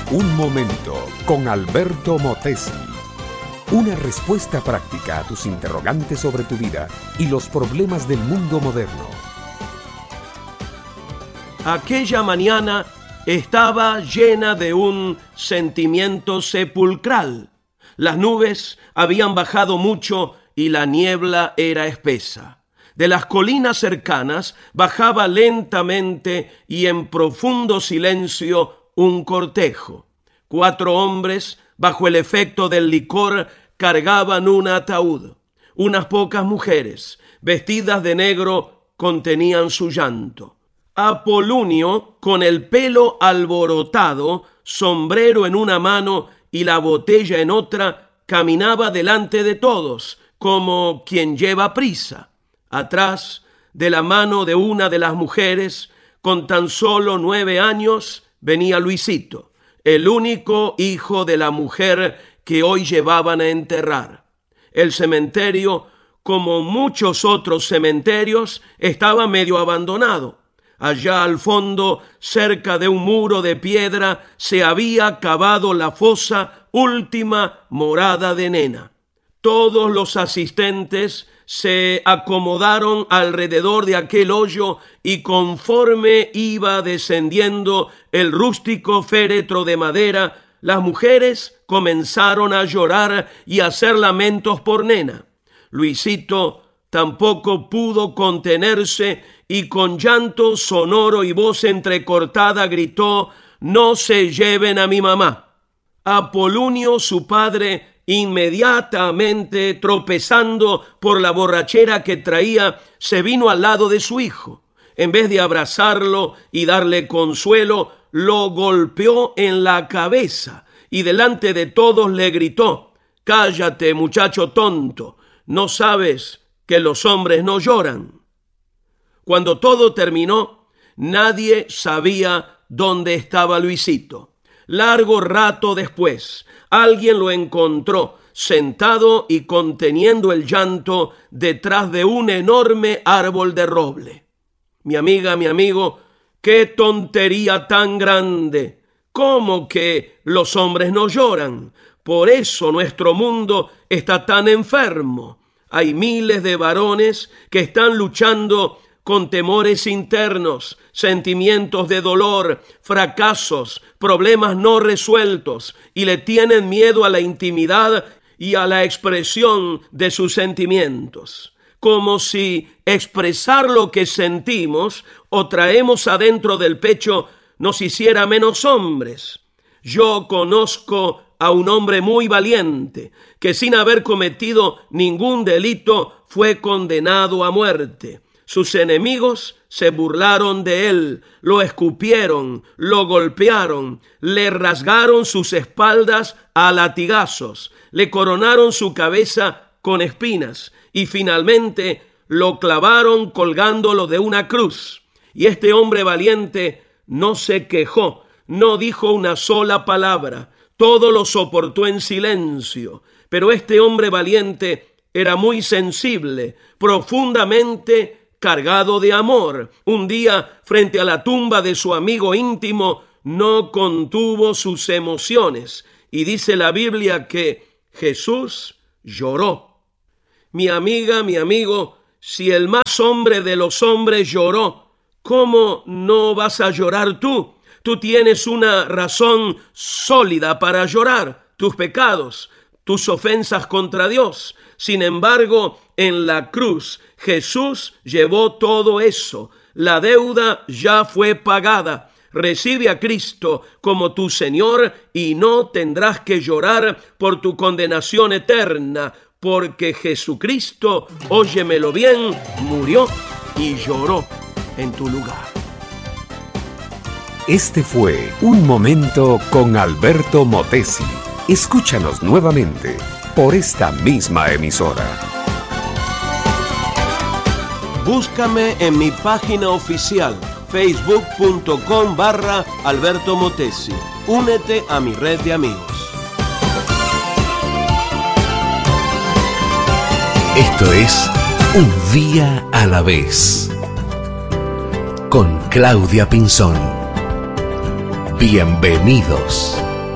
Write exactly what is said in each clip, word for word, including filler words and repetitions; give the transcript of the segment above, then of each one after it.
Un momento con Alberto Motesi. Una respuesta práctica a tus interrogantes sobre tu vida y los problemas del mundo moderno. Aquella mañana estaba llena de un sentimiento sepulcral. Las nubes habían bajado mucho y la niebla era espesa. De las colinas cercanas bajaba lentamente y en profundo silencio un cortejo. Cuatro hombres, bajo el efecto del licor, cargaban un ataúd. Unas pocas mujeres, vestidas de negro, contenían su llanto. Apolunio, con el pelo alborotado, sombrero en una mano y la botella en otra, caminaba delante de todos, como quien lleva prisa. Atrás, de la mano de una de las mujeres, con tan solo nueve años, venía Luisito, el único hijo de la mujer que hoy llevaban a enterrar. El cementerio, como muchos otros cementerios, estaba medio abandonado. Allá al fondo, cerca de un muro de piedra, se había cavado la fosa última morada de Nena. Todos los asistentes se acomodaron alrededor de aquel hoyo y conforme iba descendiendo el rústico féretro de madera, las mujeres comenzaron a llorar y a hacer lamentos por Nena. Luisito tampoco pudo contenerse y con llanto sonoro y voz entrecortada gritó: «No se lleven a mi mamá». Apolunio, su padre, inmediatamente, tropezando por la borrachera que traía, se vino al lado de su hijo. En vez de abrazarlo y darle consuelo, lo golpeó en la cabeza y delante de todos le gritó: «Cállate, muchacho tonto, ¿no sabes que los hombres no lloran?». Cuando todo terminó, nadie sabía dónde estaba Luisito. Largo rato después, alguien lo encontró sentado y conteniendo el llanto detrás de un enorme árbol de roble. Mi amiga, mi amigo, qué tontería tan grande. ¿Cómo que los hombres no lloran? Por eso nuestro mundo está tan enfermo. Hay miles de varones que están luchando con temores internos, sentimientos de dolor, fracasos, problemas no resueltos, y le tienen miedo a la intimidad y a la expresión de sus sentimientos. Como si expresar lo que sentimos o traemos adentro del pecho nos hiciera menos hombres. Yo conozco a un hombre muy valiente que sin haber cometido ningún delito fue condenado a muerte. Sus enemigos se burlaron de él, lo escupieron, lo golpearon, le rasgaron sus espaldas a latigazos, le coronaron su cabeza con espinas y finalmente lo clavaron colgándolo de una cruz. Y este hombre valiente no se quejó, no dijo una sola palabra, todo lo soportó en silencio. Pero este hombre valiente era muy sensible, profundamente cargado de amor. Un día, frente a la tumba de su amigo íntimo, no contuvo sus emociones. Y dice la Biblia que Jesús lloró. Mi amiga, mi amigo, si el más hombre de los hombres lloró, ¿cómo no vas a llorar tú? Tú tienes una razón sólida para llorar, tus pecados, tus ofensas contra Dios. Sin embargo, en la cruz, Jesús llevó todo eso. La deuda ya fue pagada. Recibe a Cristo como tu Señor y no tendrás que llorar por tu condenación eterna, porque Jesucristo, óyemelo bien, murió y lloró en tu lugar. Este fue Un Momento con Alberto Motesi. Escúchanos nuevamente por esta misma emisora. Búscame en mi página oficial, facebook.com barra Alberto Motesi. Únete a mi red de amigos. Esto es Un Día a la Vez, con Claudia Pinzón. Bienvenidos.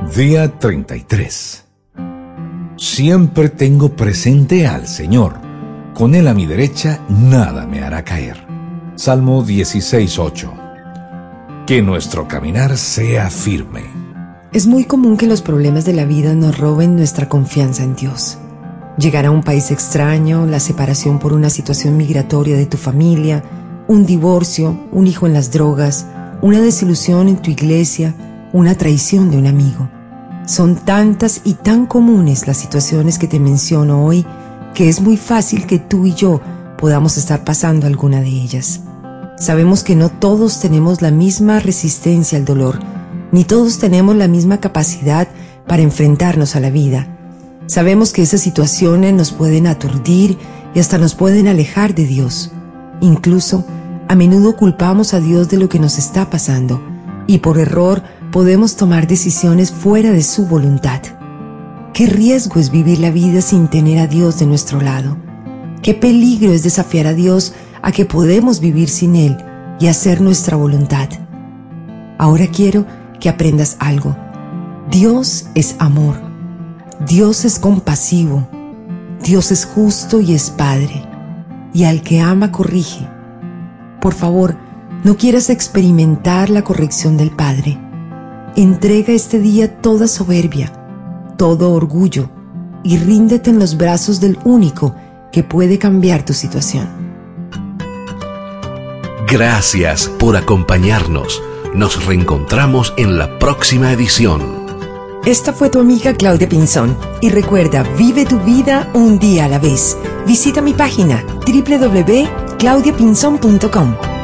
Día treinta y tres. Siempre tengo presente al Señor. Con Él a mi derecha, nada me hará caer. Salmo dieciséis, ocho. Que nuestro caminar sea firme. Es muy común que los problemas de la vida nos roben nuestra confianza en Dios. Llegar a un país extraño, la separación por una situación migratoria de tu familia, un divorcio, un hijo en las drogas, una desilusión en tu iglesia, una traición de un amigo. Son tantas y tan comunes las situaciones que te menciono hoy que es muy fácil que tú y yo podamos estar pasando alguna de ellas. Sabemos que no todos tenemos la misma resistencia al dolor, ni todos tenemos la misma capacidad para enfrentarnos a la vida. Sabemos que esas situaciones nos pueden aturdir y hasta nos pueden alejar de Dios. Incluso, a menudo culpamos a Dios de lo que nos está pasando y por error podemos tomar decisiones fuera de su voluntad. Qué riesgo es vivir la vida sin tener a Dios de nuestro lado. Qué peligro es desafiar a Dios a que podemos vivir sin Él y hacer nuestra voluntad. Ahora quiero que aprendas algo. Dios es amor. Dios es compasivo. Dios es justo y es Padre. Y al que ama corrige. Por favor, no quieras experimentar la corrección del Padre. Entrega este día toda soberbia, todo orgullo y ríndete en los brazos del único que puede cambiar tu situación. Gracias por acompañarnos. Nos reencontramos en la próxima edición. Esta fue tu amiga Claudia Pinzón. Y recuerda, vive tu vida un día a la vez. Visita mi página doble u doble u doble u punto claudia pinzón punto com.